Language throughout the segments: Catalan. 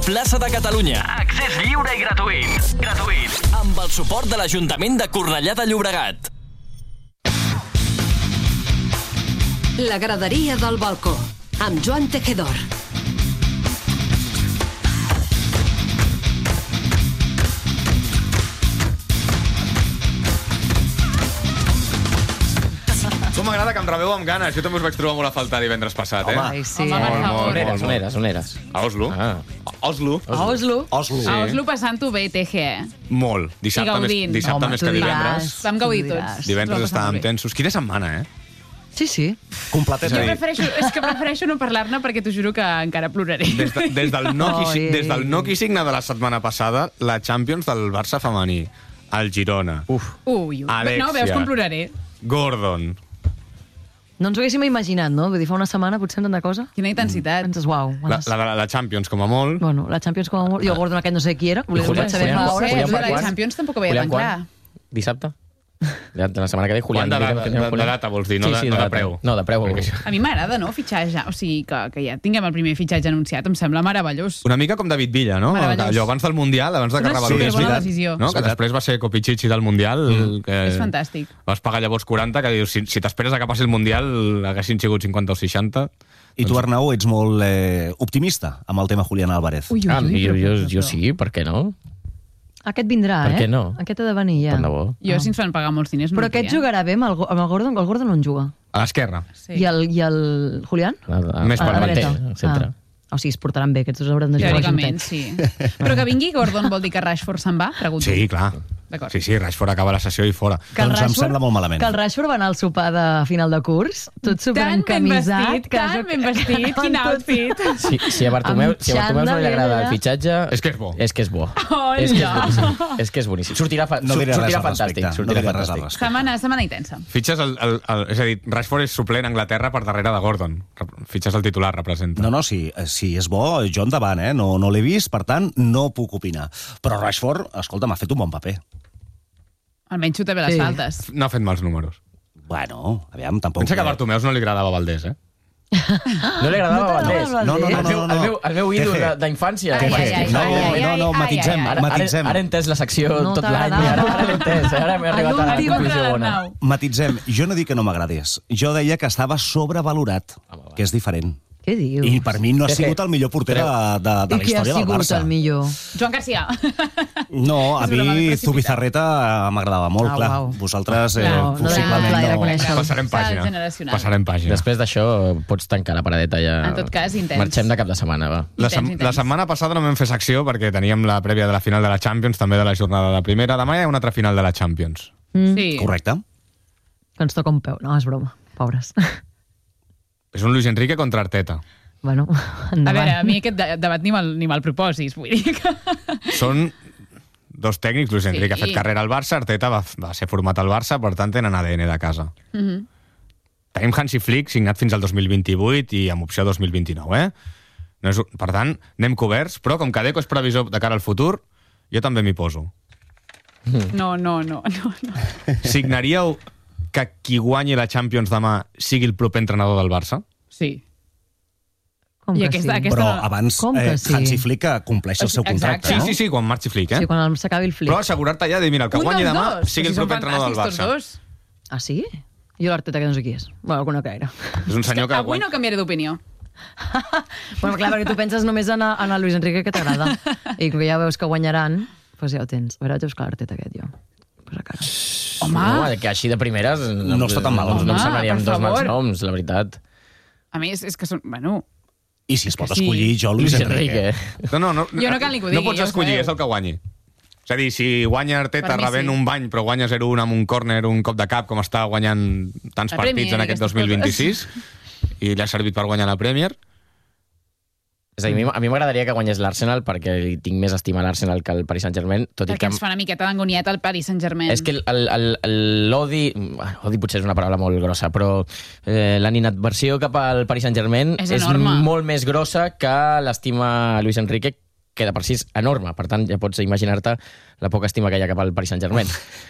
Plaça de Catalunya. Accés lliure i gratuït. Amb el suport de l'Ajuntament de Cornellà de Llobregat. La graderia del balcó, amb Joan Tejedor. Com m'agrada que em rebeu amb ganes. Jo també us vaig trobar molt a faltar divendres passat, eh? Home, sí. Molt. On eres? A Oslo. Oslo. A Oslo. Sí. A Oslo passant-ho bé, TG. Molt. Dissabte gaudint. més que divendres. Vam gaudir tots. Divendres estàvem tensos. Quina setmana, eh? Sí. Completeta. És que prefereixo no parlar-ne perquè t'ho juro que encara ploraré. Des del no signe de la setmana passada, la Champions del Barça femení, el Girona, Ui. Alexia. No, veus com ploraré? Gordon. No ens ho haguéssim imaginat, no? Vull dir, fa una setmana potser tanta cosa. Quina intensitat. Penses, uau. La Champions, com a molt. Bueno, la Champions com a molt. Jo, Gordon, aquest no sé qui era. Ho vaig saber fa No hores. sé, la Champions tampoc ho veia tan clar. Dissabte? La setmana que ve, Julián. De data, vols dir, no de preu. No, de preu. A mi m'agrada, no?, fitxar ja. O sigui, que ja tinguem el primer fitxatge anunciat. Em sembla meravellós. Una mica com David Villa, no? Allò abans del Mundial, abans de que revalorés. Una decisió. No? Que després va ser Copichichi del Mundial. És fantàstic. Vas pagar llavors 40, que dius, si t'esperes a que passi el Mundial, haguessin sigut 50 o 60. I tu, Arnau, ets molt optimista amb el tema Julián Álvarez. Jo sí, per què no? Aquest vindrà, Per què no? Aquest ha de venir ja. Tant de bo. Jo, si ens fan pagar molts diners, no Però aquest jugarà bé amb el Gordon? El Gordon on juga? A l'esquerra. Sí. I el Julián? Més per la manter, dreta. centre. O sigui, es portaran bé, aquests dos hauran de jugar Teòricament, juntets. sí. Però que vingui Gordon vol dir que Rashford se'n va? Pregunto. Sí, clar. D'acord. Sí, Rashford acaba la sessió i fora. Doncs em sembla molt malament. Que el Rashford va anar al sopar de final de curs, tot superencamisat. Tan ben vestit, quin outfit. Si a Bartomeu no li agrada el fitxatge... És que és bo. És que és bo. Hola! És que és boníssim. Sortirà fantàstic. No diré res al respecte. Setmana intensa. Fitxes és a dir, Rashford és suplent a Anglaterra per darrere de Gordon. Fitxes el titular, representa. No, si és bo, jo endavant, no l'he vist, per tant, no puc opinar. Però Rashford, escolta, m'ha fet un bon paper. Almenys xuta bé les faltes. No ha fet mals números. Bueno, aviam, tampoc... Pensa que a Bartomeus no li agradava Valdés, eh? No li agradava Valdés? No. El meu ídol d'infància. No, matisem. Ara he entès la secció tot l'any. Ara l'he entès. Ara m'he arribat a la conclusió bona. Matisem. Jo no dic que no m'agradés. Jo deia que estava sobrevalorat, que és diferent. Què dius? I per mi no ha sigut el millor porter de la història del Barça. I qui ha sigut el millor? Joan Garcia. No, a mi Zubizarreta m'agradava molt, clar. Vosaltres possiblement no. Passarem pàgina. Després d'això pots tancar la paradeta ja. En tot cas, intens. Marxem de cap de setmana, va. La setmana passada no vam fer secció perquè teníem la prèvia de la final de la Champions, també de la jornada de primera. Demà hi ha una altra final de la Champions. Sí. Correcte. Que ens toca un peu. No, és broma. Pobres. És un Luis Enrique contra Arteta. Bueno, endavant. A veure, a mi aquest debat ni me'l proposis, vull dir que... Són dos tècnics, Luis Enrique ha fet carrera al Barça, Arteta va ser format al Barça, per tant tenen ADN de casa. Tenim Hansi Flick, signat fins al 2028 i amb opció 2029, Per tant, anem coberts, però com que Deco és previsor de cara al futur, jo també m'hi poso. No. Signaríeu que qui guanyi la Champions demà sigui el proper entrenador del Barça? Sí. Com que sí? Però abans Hansi Flick compleix el seu contracte, no? Sí, quan marxi Flick, Sí, quan s'acabi el Flick. Però assegurar-te ja de, mira, el que guanyi demà sigui el proper entrenador del Barça. Ah, sí? Jo l'Arteta que no sé qui és. Bueno, alguna caire. És un senyor que... Avui no canviaré d'opinió. Bueno, clar, perquè tu penses només en el Luis Enrique que t'agrada. I com que ja veus que guanyaran, doncs ja ho tens. A veure, vaig a buscar l'Arteta aquest, jo. Home, que així de primeres no està tan mal. No em semblaríem dos mals noms, la veritat. A més, és que són... Bueno... I si es pot escollir jo, Luis Enrique. No, jo no cal ni que ho digui. No pots escollir, és el que guanyi. És a dir, si guanya Arteta rebent un bany, però guanya 0-1 amb un córner, un cop de cap, com està guanyant tants partits en aquest 2026, i li ha servit per guanyar la Premier... És a dir, a mi m'agradaria que guanyés l'Arsenal perquè li tinc més estima a l'Arsenal que al Paris Saint-Germain. Perquè ens fa una miqueta d'angoniet al Paris Saint-Germain. És que l'odi... Odi potser és una paraula molt grossa, però l'animadversió cap al Paris Saint-Germain és molt més grossa que l'estima a Luis Enrique, que de per si és enorme. Per tant, ja pots imaginar-te la poca estima que hi ha cap al Paris Saint-Germain.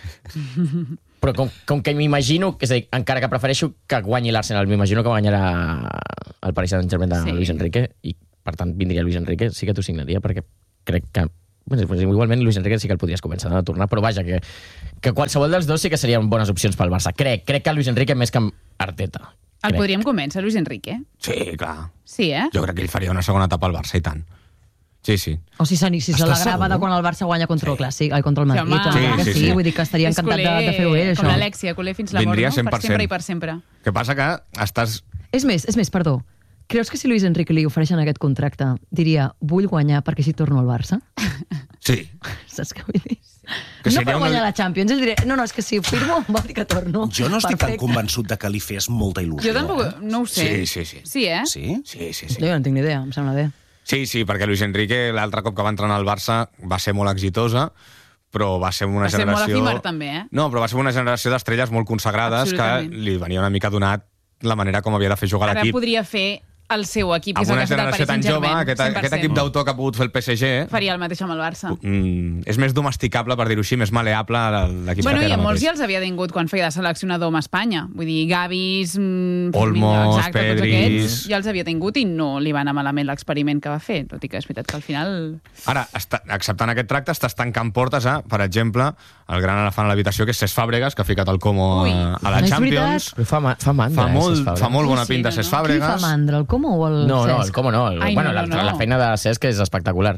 Però com que m'imagino, és a dir, encara que prefereixo que guanyi l'Arsenal, m'imagino que guanyarà el Paris Saint-Germain de Luis Enrique i per tant vindria Luis Enrique, sí que t'ho signaria, perquè crec que igualment Luis Enrique sí que el podries convèncer de tornar, però vaja, que qualsevol dels dos sí que serien bones opcions pel Barça. Crec que Luis Enrique més que Arteta. El podríem convèncer, Luis Enrique? Sí, clar. Sí, eh? Jo crec que ell faria una segona etapa al Barça, i tant. Sí. O si se la grava de quan el Barça guanya contra el Clàssic, contra el Madrid. Sí, vull dir que estaria encantat de fer-ho ell, això. Com l'Alexia, culer fins la mort, no? 100%. Per sempre i per sempre. Que passa que estàs... És més, perdó. Creus que si Luis Enrique li ofereixen aquest contracte, diria, vull guanyar perquè si torno al Barça? Sí. Saps què vull dir? Que no per guanyar la Champions, ell diré, no, és que si ho firmo vol dir que torno. Jo no estic tan convençut de que li fes molta il·lusió. Jo tampoc, no ho sé. Sí. Sí, eh? Sí? Sí. Jo no en tinc ni idea, em sembla bé. Sí, perquè Luis Enrique, l'altre cop que va entrenar al Barça, va ser molt exitosa, però va ser una generació... Va ser molt efímer, també, eh? No, però va ser una generació d'estrelles molt consagrades que li venia una mica donat la manera com havia de fer jugar l'equip. Ara podria fer el seu equip, que és el el que ha estat el Paris Saint-Germain. Aquest equip d'autor que ha pogut fer el PSG... Faria el mateix amb el Barça. És més domesticable, per dir-ho així, més maleable l'equip que té ara mateix. I a molts ja els havia tingut quan feia de seleccionador amb Espanya. Vull dir, Gavis... Olmos, Pedris... Ja els havia tingut i no li va anar malament l'experiment que va fer, tot i que és veritat que al final... Ara, acceptant aquest tracte, estàs tancant portes a, per exemple, el gran elefant a l'habitació, que és Cesc Fàbregas, que ha ficat el Como a la Champions. Fa mandra, fa molt bona pinta Cesc Fàbregas. Qui fa mandra, el Como o el Cesc? No, el Como no. La feina de Cesc és espectacular.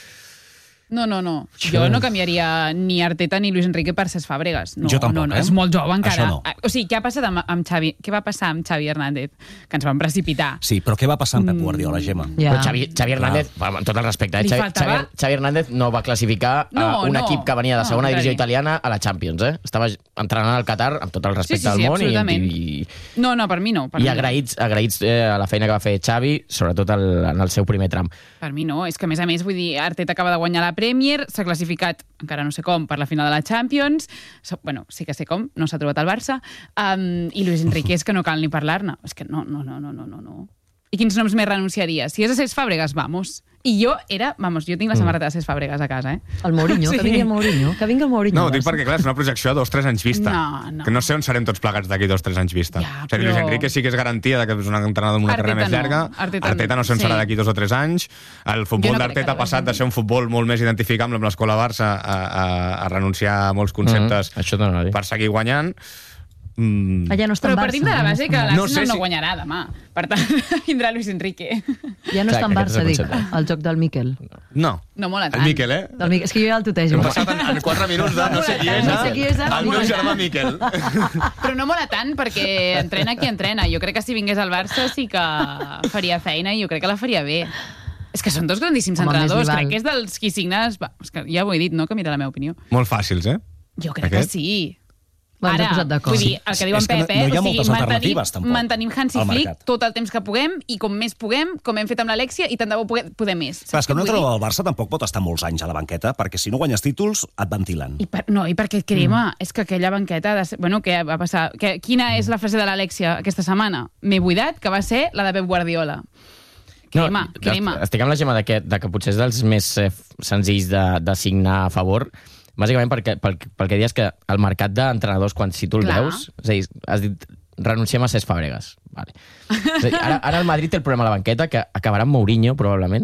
No. Jo no canviaria ni Arteta ni Luis Enrique per Cesc Fàbregas. No, jo tampoc, no. És molt jove encara. No. O sigui, què ha passat amb Xavi? Què va passar amb Xavi Hernández? Que ens van precipitar. Sí, però què va passar amb Pep Guardiola, Gemma? Ja. Xavi Hernández, amb tot el respecte, Xavi Hernández no va classificar un equip que venia de segona divisió italiana a la Champions, eh? Estava entrenant al Qatar, amb tot el respecte del món. No, per mi no. I agraïts a la feina que va fer Xavi, sobretot en el seu primer tram. Per mi no, és que a més, vull dir, Arteta acaba de guanyar la Premier, s'ha classificat, encara no sé com, per la final de la Champions, bueno, sí que sé com, no s'ha trobat al Barça, i Luis Enrique és que no cal ni parlar-ne, és que no. I quins noms més renunciaria? Si és a Cesc Fàbregas, vamos. I jo tinc la samarreta de Cesc Fàbregas a casa, eh? El Mourinho, que vingui el Mourinho. Que vingui el Mourinho. No, ho dic perquè, clar, és una projecció a 2-3 anys vista. No. Que no sé on serem tots plegats d'aquí 2-3 anys vista. Ja, o sigui, Luis Enrique sí que és garantia que és un entrenador amb una carrera més llarga. Arteta no sé on serà d'aquí 2 o 3 anys. El futbol d'Arteta ha passat de ser un futbol molt més identificable amb l'escola Barça a renunciar a molts conceptes per seguir guanyant. Ja no està en Barça. Però partim de la base que l'Arsenal no guanyarà demà. Per tant, vindrà Luis Enrique. Ja no està en Barça, dic, el joc del Miquel. No mola tant. El Miquel, eh? És que jo ja el tutejo. Hem passat en 4 minuts de no sé qui és, el meu germà Miquel. Però no mola tant perquè entrena qui entrena. Jo crec que si vingués al Barça sí que faria feina i jo crec que la faria bé. És que són dos grandíssims entrenadors. Crec que és dels qui signes... Ja ho he dit, no? Que mira la meva opinió. Molt fàcils, eh? Jo crec que sí. Ara, vull dir, el que diu en Pep, no hi ha moltes alternatives, tampoc, mantenim Hansi Flick tot el temps que puguem i com més puguem, com hem fet amb l'Alexia, i tant de bo poder més. Clar, és que un entrenador del Barça tampoc pot estar molts anys a la banqueta, perquè si no guanyes títols, et ventilen. I perquè crema, és que aquella banqueta... què va passar? Quina és la frase de l'Alexia aquesta setmana? M'he buidat, que va ser la de Pep Guardiola. Crema. Estic amb la Gemma que potser és dels més senzills de signar a favor, bàsicament pel que dius que el mercat d'entrenadors, quan si tu el veus, és a dir, has dit renunciem a Cesc Fàbregas. Vale. Dir, ara el Madrid té el problema a la banqueta, que acabarà amb Mourinho, probablement.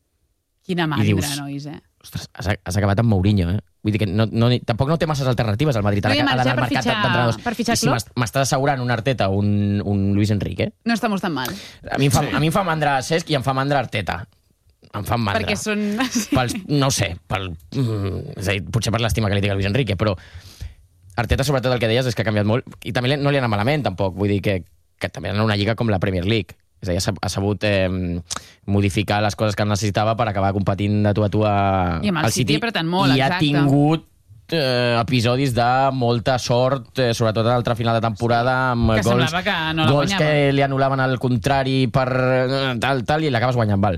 Quina mandra, nois, eh? Ostres, has acabat amb Mourinho, eh? Vull dir que tampoc no té masses alternatives al Madrid. No hi ha marge per fitxar Klopp? I si m'estàs assegurant un Arteta o un Luis Enrique... No estamos tan mal. A mi em fa mandra Cesc i em fa mandra Arteta. Em fan mandra. Perquè són... no sé, és a dir, potser per l'estima que li tinc a Luis Enrique, però Arteta, sobretot el que deies, és que ha canviat molt, i també no li ha anat malament, tampoc. Vull dir que també en una lliga com la Premier League. És a dir, ha sabut modificar les coses que necessitava per acabar competint de tu a tu al City. I amb el City apretant molt, exacte. I ha tingut episodis de molta sort, sobretot a l'altra final de temporada, amb gols que li anul·laven al contrari per tal, i l'acabes guanyant, val.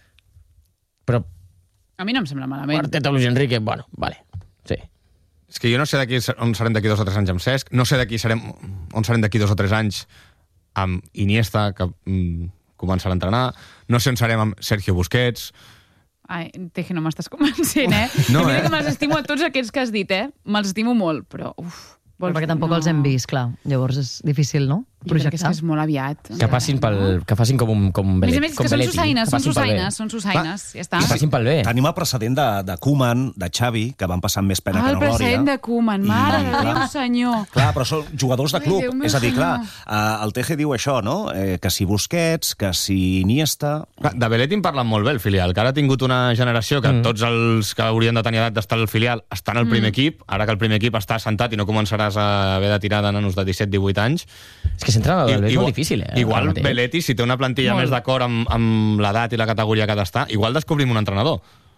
Però a mi no em sembla malament. Arteta o Luis Enrique, bueno, vale, sí. És que jo no sé on serem d'aquí 2 o 3 anys amb Cesc, no sé on serem d'aquí 2 o 3 anys amb Iniesta, que començarà a entrenar, no sé on serem amb Sergio Busquets... Ai, Teje, no m'estàs convencent, eh? No, mira que me'ls estimo a tots aquests que has dit, eh? Me'ls estimo molt, però... Perquè tampoc els hem vist, clar. Llavors és difícil, no? Jo crec que és molt aviat. Que facin com Belletti. A més, que són sussaines, ja està. Que facin pel bé. Tenim el precedent de Koeman, de Xavi, que van passar més pena que no glòria. El precedent de Koeman, mare de Déu, senyor. Clar, però són jugadors de club. És a dir, clar, el Teje diu això, no? Que si Busquets, que si Iniesta... De Belletti en parlen molt bé, el filial, que ara ha tingut una generació que tots els que haurien de tenir edat d'estar al filial estan al primer equip, ara que el primer equip està assentat i no començaràs a haver de tirar de nanos de 17-18 anys. És que ser entrenador és molt difícil, Igual Belletti, si té una plantilla més d'acord amb l'edat i la categoria que ha d'estar, igual descobrim un entrenador.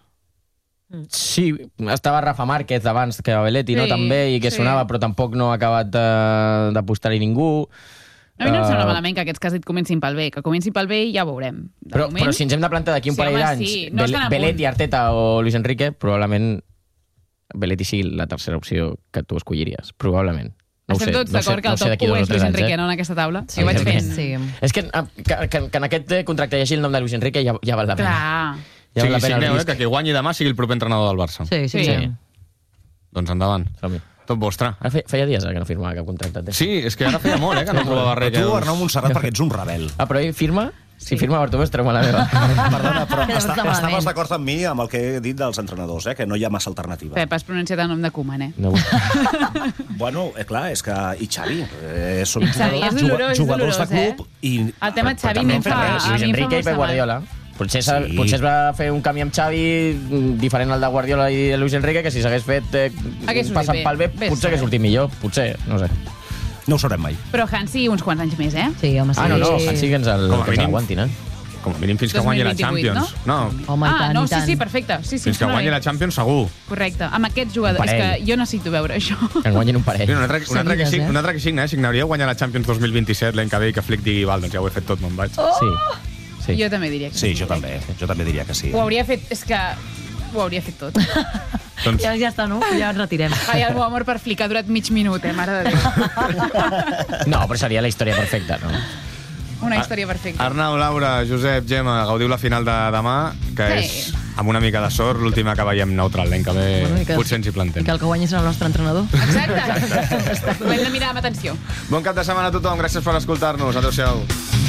Sí, estava Rafa Márquez abans que Belletti, no? També, i que sonava, però tampoc no ha acabat d'apostar-hi ningú. A mi no em sembla malament que aquests que has dit comencin pel bé, que comencin pel bé i ja ho veurem. Però si ens hem de plantar d'aquí un parell d'anys, Belletti, Arteta o Luis Enrique, probablement Belletti sigui la tercera opció que tu escolliries, probablement. Estem tots d'acord que el top 1 és Luis Enrique, no, en aquesta taula? Sí, ho vaig fent. És que en aquest contracte hi hagi el nom de Luis Enrique ja val la pena. Ja val la pena. Que qui guanyi demà sigui el proper entrenador del Barça. Sí. Doncs endavant. Tot vostre. Feia dies que no firmava cap contracte. Sí, és que ara feia molt, que no trobava res. Tu, Arnau Montserrat, perquè ets un rebel. Però ell firma? Si firma Bartomeu, treu-me la meva. Perdona, però estaves d'acord amb mi amb el que he dit dels entrenadors, que no hi ha massa alternativa. Pep, has pronunciat el nom de Koeman, No. Bueno, clar, és que... I Xavi. Són jugadors de club. El tema Xavi a mi em fa Luis Enrique i Pep Guardiola. Potser es va fer un canvi amb Xavi diferent al de Guardiola i de Luis Enrique, que si s'hagués fet passant pel bé, potser hagués sortit millor. Potser, no sé. No ho sabrem mai. Però Hansi uns quants anys més, Sí, home, sí. No, Hansi que ens l'aguantin, Com a mínim fins que guanyi la Champions. No? Home, i tant. Sí, perfecte. Fins que guanyi la Champions, segur. Correcte. Amb aquests jugadors. És que jo necessito veure això. Que en guanyin un parell. Un altre que signa, signaria guanyar la Champions 2027 l'any que ve i que Flick digui, val, doncs ja ho he fet tot, me'n vaig. Sí. Jo també diria que sí. Jo també diria que sí. Ho hauria fet, ho hauria fet tot. Doncs... Ja està, no? Ja ens retirem. Ai, el meu amor per Flick ha durat mig minut, mare de Déu. No, però seria la història perfecta, no? Una història perfecta. Arnau, Laura, Josep, Gemma, gaudiu la final de demà, que és, amb una mica de sort, l'última que veiem neutral. L'any que ve potser ens hi plantem. I que el que guanyi serà el nostre entrenador. Exacte. Ho hem de mirar amb atenció. Bon cap de setmana a tothom. Gràcies per escoltar-nos. Adéu-siau.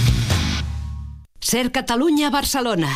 Ser Catalunya, Barcelona.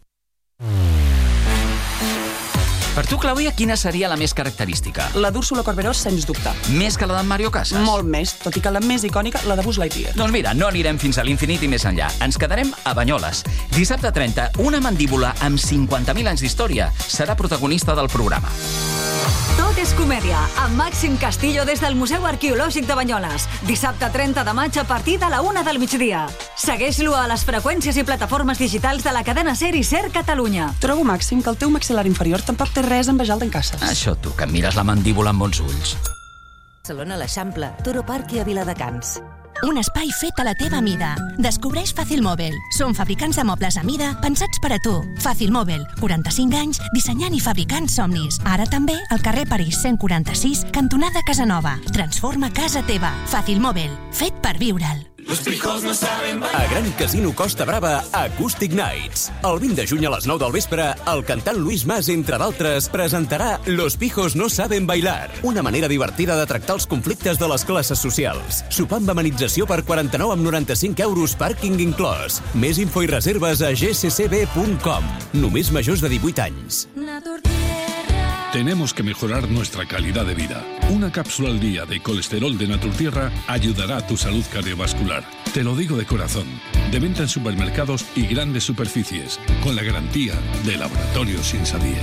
Per tu, Clàudia, quina seria la més característica? La d'Úrsula Corberó, sens dubte. Més que la d'en Mario Casas? Molt més, tot i que la més icònica, la de Buzz Lightyear. Doncs mira, no anirem fins a l'infinit i més enllà. Ens quedarem a Banyoles. Dissabte 30, una mandíbula amb 50.000 anys d'història serà protagonista del programa. Tot és comèdia, amb Màxim Castillo des del Museu Arqueològic de Banyoles. Dissabte 30 de maig a partir de la 1 del migdia. Segueix-lo a les freqüències i plataformes digitals de la cadena SER i SER Catalunya. Trobo, Màxim, que el teu maxil·lar inferior tampoc té res a envejar el d'en Casas. Això tu, que mires la mandíbula amb bons ulls. Barcelona, l'Eixample, Toro Park i a Viladecans. Un espai fet a la teva mida. Descobreix Fàcil Mòbil. Som fabricants de mobles a mida pensats per a tu. Fàcil Mòbil, 45 anys, dissenyant i fabricant somnis. Ara també al carrer París 146, cantonada Casanova. Transforma casa teva. Fàcil Mòbil, fet per viure'l. Los pijos no saben bailar. A Gran Casino Costa Brava, Acoustic Nights. El 20 de juny a les 9 del vespre, el cantant Luis Mas, entre d'altres, presentarà Los pijos no saben bailar, una manera divertida de tractar els conflictes de les classes socials. Sopar amb amenització per 49,95 euros, pàrquing inclòs. Més info i reserves a gccb.com. Només majors de 18 anys. Tenemos que mejorar nuestra calidad de vida. Una cápsula al día de colesterol de Naturtierra ayudará a tu salud cardiovascular. Te lo digo de corazón. De venta en supermercados y grandes superficies, con la garantía de Laboratorios Insadier.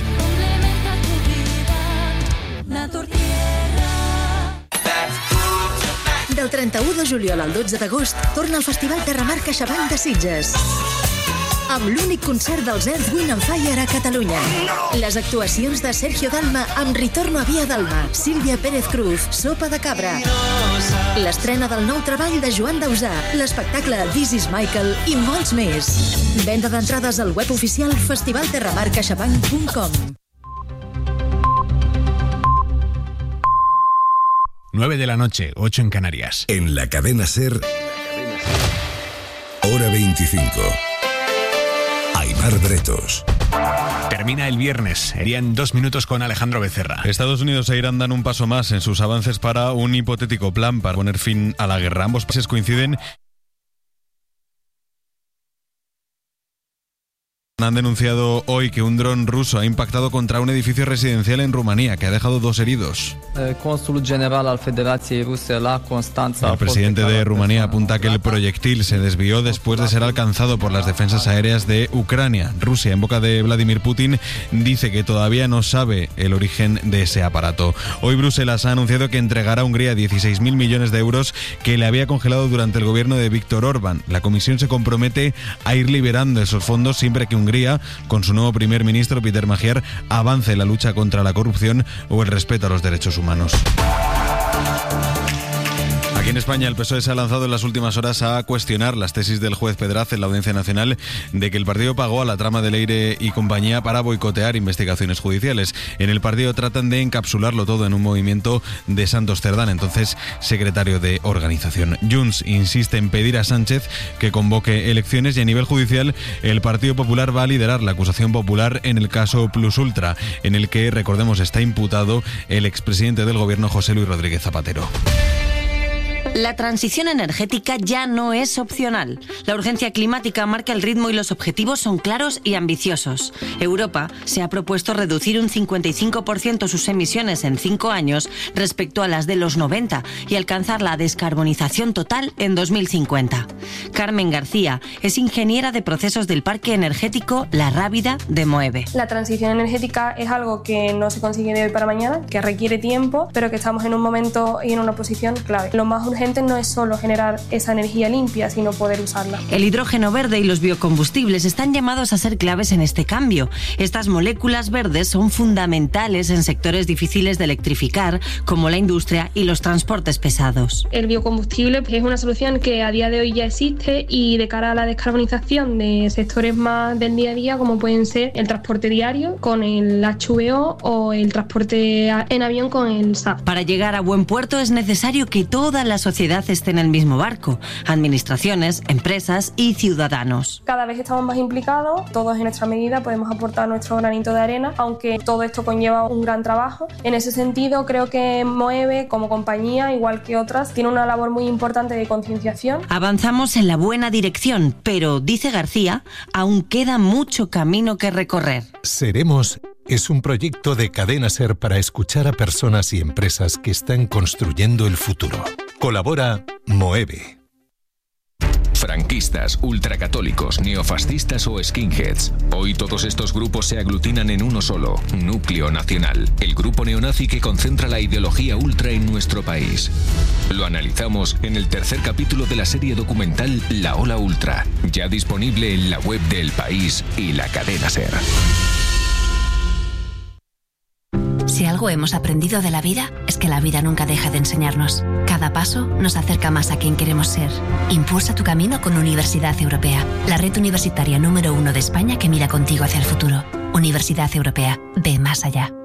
Del 31 de juliol al 12 d'agost torna el Festival Terramar CaixaBank de Sitges. Amb l'únic concert dels Earth, Wind & Fire a Catalunya. Les actuacions de Sergio Dalma amb Ritorno a Via Dalma, Sílvia Pérez Cruz, Sopa de Cabra. L'estrena del nou treball de Joan Dausà, l'espectacle This is Michael i molts més. Venda d'entrades al web oficial festivalterramarcaixabank.com. 9 de la noche, 8 en Canarias. En la cadena SER, Hora 25. Aimar Bretos. Termina el viernes. Serían 2 minutos con Alejandro Becerra. Estados Unidos e Irán dan un paso más en sus avances para un hipotético plan para poner fin a la guerra. Ambos países coinciden. Han denunciado hoy que un dron ruso ha impactado contra un edificio residencial en Rumanía, que ha dejado 2 heridos. El presidente de Rumanía apunta que el proyectil se desvió después de ser alcanzado por las defensas aéreas de Ucrania. Rusia, en boca de Vladimir Putin, dice que todavía no sabe el origen de ese aparato. Hoy Bruselas ha anunciado que entregará a Hungría 16.000 millones de euros que le había congelado durante el gobierno de Viktor Orbán. La Comisión se compromete a ir liberando esos fondos siempre que Hungría, con su nuevo primer ministro Peter Magyar, avance en la lucha contra la corrupción o el respeto a los derechos humanos. Aquí en España el PSOE se ha lanzado en las últimas horas a cuestionar las tesis del juez Pedraz en la Audiencia Nacional de que el partido pagó a la trama de Leire y compañía para boicotear investigaciones judiciales. En el partido tratan de encapsularlo todo en un movimiento de Santos Cerdán, entonces secretario de organización. Junts insiste en pedir a Sánchez que convoque elecciones y a nivel judicial el Partido Popular va a liderar la acusación popular en el caso Plus Ultra, en el que, recordemos, está imputado el expresidente del gobierno José Luis Rodríguez Zapatero. La transición energética ya no es opcional. La urgencia climática marca el ritmo y los objetivos son claros y ambiciosos. Europa se ha propuesto reducir un 55% sus emisiones en 5 años respecto a las de los 90 y alcanzar la descarbonización total en 2050. Carmen García es ingeniera de procesos del parque energético La Rábida de Moeve. La transición energética es algo que no se consigue de hoy para mañana, que requiere tiempo, pero que estamos en un momento y en una posición clave. Lo más urgente no es solo generar esa energía limpia, sino poder usarla. El hidrógeno verde y los biocombustibles están llamados a ser claves en este cambio. Estas moléculas verdes son fundamentales en sectores difíciles de electrificar, como la industria y los transportes pesados. El biocombustible es una solución que a día de hoy ya existe y de cara a la descarbonización de sectores más del día a día, como pueden ser el transporte diario con el HVO o el transporte en avión con el SAF. Para llegar a buen puerto es necesario que toda la sociedad esté en el mismo barco, administraciones, empresas y ciudadanos. Cada vez estamos más implicados, todos en nuestra medida podemos aportar nuestro granito de arena, aunque todo esto conlleva un gran trabajo. En ese sentido, creo que Moeve, como compañía, igual que otras, tiene una labor muy importante de concienciación. Avanzamos en la buena dirección, pero, dice García, aún queda mucho camino que recorrer. Seremos es un proyecto de Cadena SER para escuchar a personas y empresas que están construyendo el futuro. Colabora Moeve. Franquistas, ultracatólicos, neofascistas o skinheads. Hoy todos estos grupos se aglutinan en uno solo, Núcleo Nacional, el grupo neonazi que concentra la ideología ultra en nuestro país. Lo analizamos en el 3er capítulo de la serie documental La Ola Ultra, ya disponible en la web de El País y la cadena SER. Si algo hemos aprendido de la vida, es que la vida nunca deja de enseñarnos. Cada paso nos acerca más a quien queremos ser. Impulsa tu camino con Universidad Europea, la red universitaria número 1 de España que mira contigo hacia el futuro. Universidad Europea, ve más allá.